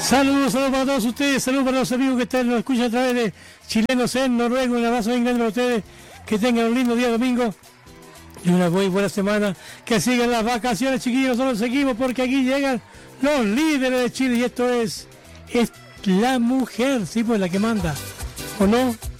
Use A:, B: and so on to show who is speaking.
A: Saludos para todos ustedes, saludos para los amigos que están, nos escuchan a través de Chilenos en Noruega. Un abrazo bien grande para ustedes, que tengan un lindo día domingo y una muy buena semana, que sigan las vacaciones, chiquillos. Nosotros seguimos porque aquí llegan los líderes de Chile y esto es la mujer, sí, pues la que manda, ¿o no?